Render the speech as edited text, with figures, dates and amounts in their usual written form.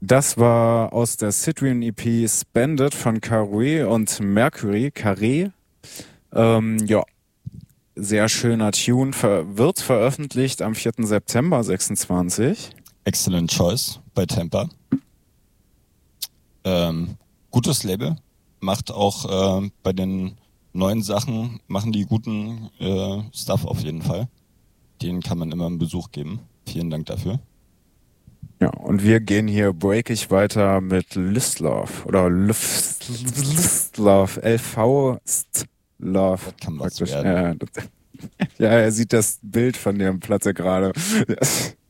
Das war aus der Citrian EP Spended von Carré und Mercury. Carré. Ja, sehr schöner Tune. Wird veröffentlicht am 4. September 26. Excellent Choice bei Tampa. Gutes Label. Macht auch bei den neuen Sachen, machen die guten Stuff auf jeden Fall. Den kann man immer einen Besuch geben. Vielen Dank dafür. Ja, und wir gehen hier breakig weiter mit Listlove oder Listlove, LV Love. Das kann was Praktisch. werden. Ja, ja, er sieht das Bild von der Platte gerade.